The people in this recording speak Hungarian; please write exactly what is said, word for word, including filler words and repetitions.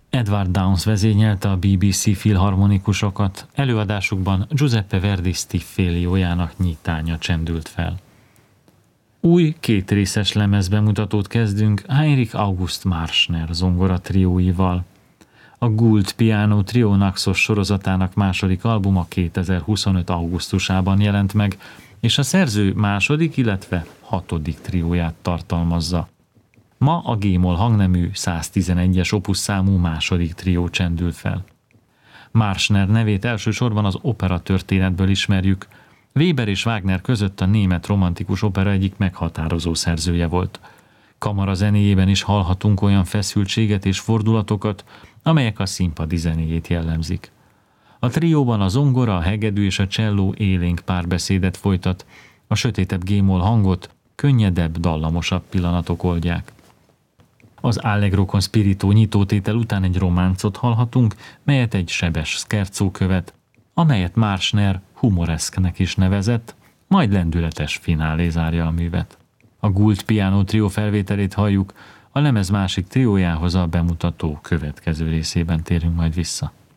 Edward Downes vezényelte a bé bé cé filharmonikusokat, előadásukban Giuseppe Verdi Stiffeliojának nyitánya csendült fel. Új kétrészes lemezbemutatót kezdünk Heinrich August Marschner zongora trióival. A Gould Piano Trio Naxos sorozatának második albuma kétezer-huszonöt augusztusában jelent meg, és a szerző második, illetve hatodik trióját tartalmazza. Ma a G-moll hangnemű száztizenegyes opus számú második trió csendül fel. Marschner nevét elsősorban az opera történetből ismerjük. Weber és Wagner között a német romantikus opera egyik meghatározó szerzője volt. Kamara zenéjében is hallhatunk olyan feszültséget és fordulatokat, amelyek a színpadi zenéjét jellemzik. A trióban a zongora, a hegedű és a cselló élénk párbeszédet folytat, a sötétebb G-moll hangot könnyedebb, dallamosabb pillanatok oldják. Az Allegro con spirito nyitótétel után egy románcot hallhatunk, melyet egy sebes scherzo követ, amelyet Marschner humoreszknek is nevezett, majd lendületes finálé zárja a művet. A Gould Piano Trio felvételét halljuk, a lemez másik triójához a bemutató következő részében térünk majd vissza.